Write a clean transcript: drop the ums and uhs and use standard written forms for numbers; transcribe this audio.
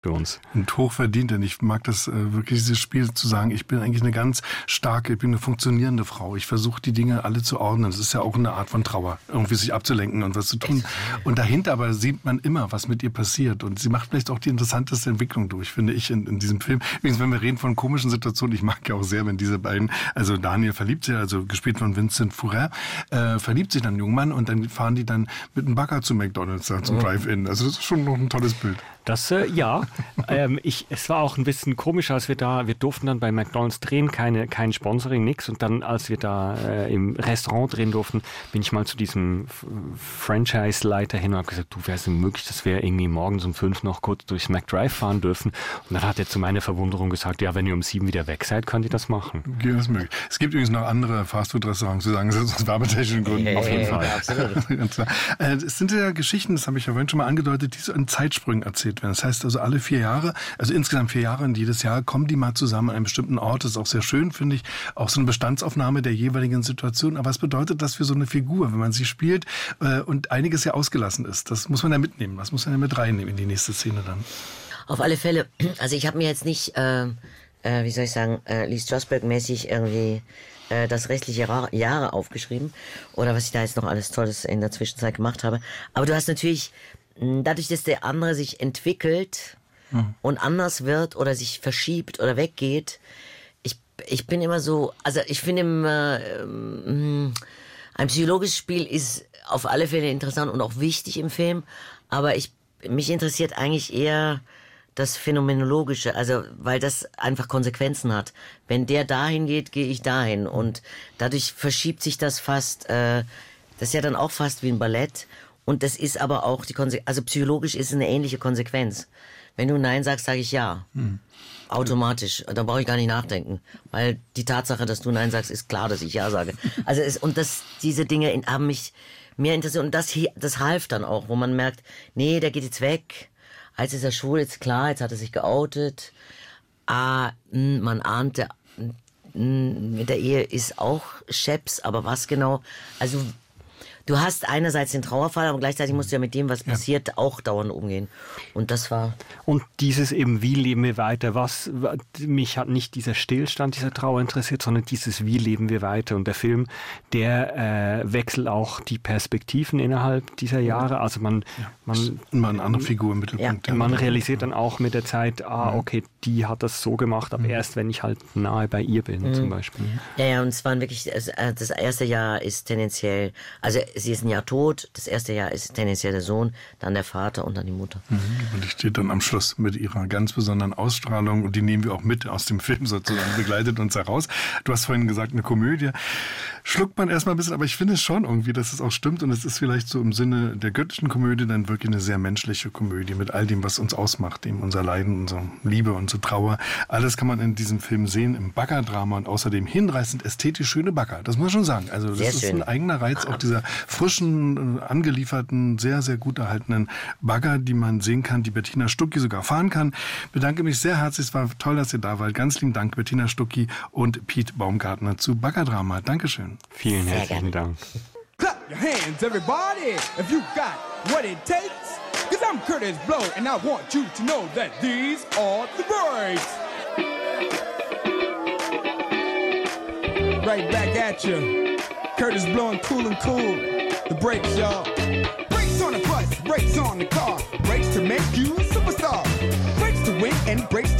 für uns. Und hochverdient, denn ich mag das wirklich, dieses Spiel zu sagen, ich bin eigentlich eine ganz starke, ich bin eine funktionierende Frau. Ich versuche die Dinge alle zu ordnen. Das ist ja auch eine Art von Trauer, irgendwie sich abzulenken und was zu tun. Und dahinter aber sieht man immer, was mit ihr passiert. Und sie macht vielleicht auch die interessanteste Entwicklung durch, finde ich, in diesem Film. Übrigens, wenn wir reden von komischen Situationen, ich mag ja auch sehr, wenn diese beiden, also Daniel verliebt sich, also gespielt von Vincent Furrer, verliebt sich dann einen jungen Mann und dann fahren die dann mit einem Bagger zu McDonald's, zum Drive-In. Also das ist schon noch ein tolles Bild. Das, ja. Es war auch ein bisschen komisch, als wir durften dann bei McDonald's drehen, kein Sponsoring, nix. Und dann, als wir da im Restaurant drehen durften, bin ich mal zu diesem Franchise-Leiter hin und habe gesagt, wäre es denn möglich, dass wir irgendwie morgens um 5 noch kurz durchs McDrive fahren dürfen? Und dann hat er zu meiner Verwunderung gesagt, ja, wenn ihr um 7 wieder weg seid, könnt ihr das machen. Ja, das ist möglich. Es gibt übrigens noch andere Fastfood-Restaurants, zu sagen, das ist aus werbetechnischen Gründen auf jeden Fall. Ja, absolut. Es sind ja Geschichten, das habe ich ja vorhin schon mal angedeutet, die so in Zeitsprüngen erzählt werden. Das heißt also alle 4 Jahre, also insgesamt 4 Jahre und jedes Jahr kommen die mal zusammen an einem bestimmten Ort. Das ist auch sehr schön, finde ich. Auch so eine Bestandsaufnahme der jeweiligen Situation. Aber es bedeutet, dass für so eine Figur, wenn man sie spielt und einiges ja ausgelassen ist, das muss man ja mitnehmen. Das muss man ja mit reinnehmen in die nächste Szene dann. Auf alle Fälle. Also ich habe mir jetzt nicht, wie soll ich sagen, Lee Strasberg-mäßig irgendwie das restliche Jahre aufgeschrieben oder was ich da jetzt noch alles Tolles in der Zwischenzeit gemacht habe. Aber du hast natürlich, dadurch, dass der andere sich entwickelt und anders wird oder sich verschiebt oder weggeht, ich bin immer so, also ich finde ein psychologisches Spiel ist auf alle Fälle interessant und auch wichtig im Film, aber mich interessiert eigentlich eher das Phänomenologische, also weil das einfach Konsequenzen hat. Wenn der dahin geht, gehe ich dahin und dadurch verschiebt sich das fast, das ist ja dann auch fast wie ein Ballett und das ist aber auch also psychologisch ist es eine ähnliche Konsequenz. Wenn du Nein sagst, sage ich Ja. Automatisch. Da brauche ich gar nicht nachdenken. Weil die Tatsache, dass du Nein sagst, ist klar, dass ich Ja sage. Also diese Dinge haben mich mehr interessiert. Und das half dann auch, wo man merkt, nee, der geht jetzt weg. Als ist er schwul, jetzt klar, jetzt hat er sich geoutet. Man ahnt, mit der Ehe ist auch Scheps, aber was genau? Also du hast einerseits den Trauerfall, aber gleichzeitig musst du ja mit dem, was passiert, auch dauernd umgehen. Und das war... Und dieses eben, wie leben wir weiter? Mich hat nicht dieser Stillstand dieser Trauer interessiert, sondern dieses, wie leben wir weiter? Und der Film, der wechselt auch die Perspektiven innerhalb dieser Jahre. Also man immer eine andere Figur im Mittelpunkt. Ja. Man realisiert dann auch mit der Zeit, okay, die hat das so gemacht, aber erst, wenn ich halt nahe bei ihr bin, zum Beispiel. Ja, und es waren wirklich, das erste Jahr ist tendenziell, also sie ist ein Jahr tot, das erste Jahr ist tendenziell der Sohn, dann der Vater und dann die Mutter. Und die steht dann am Schluss mit ihrer ganz besonderen Ausstrahlung und die nehmen wir auch mit aus dem Film sozusagen, begleitet uns heraus. Du hast vorhin gesagt, eine Komödie. Schluckt man erstmal ein bisschen, aber ich finde es schon irgendwie, dass es auch stimmt und es ist vielleicht so im Sinne der göttlichen Komödie dann wirklich eine sehr menschliche Komödie mit all dem, was uns ausmacht, eben unser Leiden, unsere Liebe, unsere Trauer. Alles kann man in diesem Film sehen, im Baggerdrama und außerdem hinreißend ästhetisch schöne Bagger. Das muss man schon sagen. Also das ist ein eigener Reiz auch dieser frischen, angelieferten, sehr, sehr gut erhaltenen Bagger, die man sehen kann, die Bettina Stucki sogar fahren kann. Bedanke mich sehr herzlich, es war toll, dass ihr da wart. Ganz lieben Dank, Bettina Stucki und Piet Baumgartner zu Baggerdrama. Dankeschön. Vielen herzlichen Dank. Clap your hands, everybody, if you got what it takes. Cause I'm Curtis Blow, and I want you to know that these are the breaks. Right back at you. Curtis Blow and cool. The breaks, y'all. Brakes on the bus, brakes on the car. Brakes to make you a superstar. Brakes to win and brakes to